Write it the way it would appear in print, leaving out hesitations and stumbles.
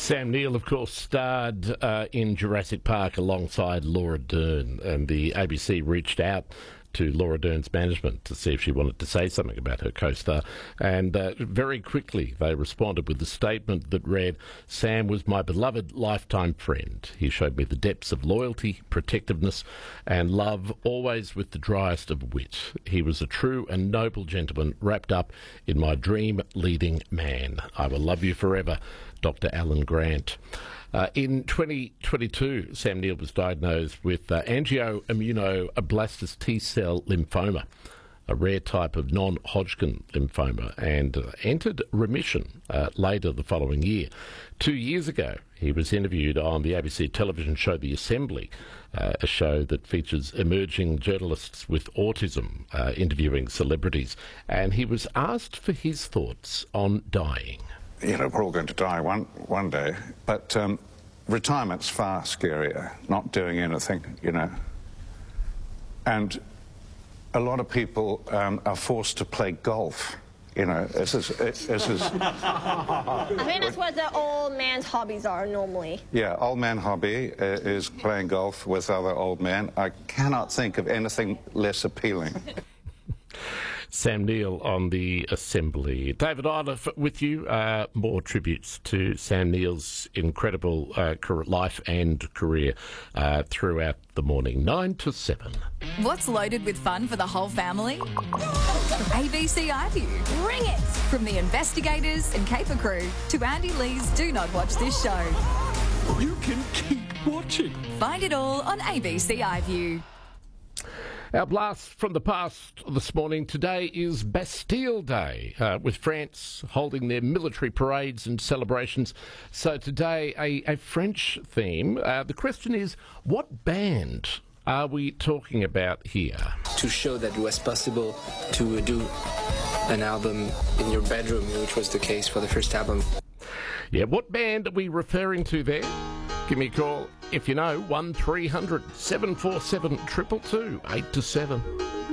Sam Neill, of course, starred in Jurassic Park alongside Laura Dern, and the ABC reached out to Laura Dern's management to see if she wanted to say something about her co-star, and very quickly they responded with a statement that read, "Sam was my beloved lifetime friend. He showed me the depths of loyalty, protectiveness and love, always with the driest of wit. He was a true and noble gentleman wrapped up in my dream leading man. I will love you forever, Dr. Alan Grant." In 2022, Sam Neill was diagnosed with angioimmunoblastous T-cell lymphoma, a rare type of non-Hodgkin lymphoma, and entered remission later the following year. 2 years ago, he was interviewed on the ABC television show The Assembly, a show that features emerging journalists with autism interviewing celebrities, and he was asked for his thoughts on dying. You know, we're all going to die one day, but retirement's far scarier, not doing anything, you know. And a lot of people are forced to play golf, you know. This is I think that's what the old man's hobbies are normally. Yeah, old man hobby is playing golf with other old men. I cannot think of anything less appealing. Sam Neill on The Assembly. David Isler with you. More tributes to Sam Neill's incredible life and career throughout the morning, 9 to 7. What's loaded with fun for the whole family? ABC iView. Bring it! From the investigators and caper crew to Andy Lee's Do Not Watch This Show. You can keep watching. Find it all on ABC iView. Our blast from the past this morning. Today is Bastille Day, with France holding their military parades and celebrations. So today, a French theme. The question is, what band are we talking about here? To show that it was possible to do an album in your bedroom, which was the case for the first album. Yeah, what band are we referring to there? Give me a call if you know, 1300 747 222, 8 to 7.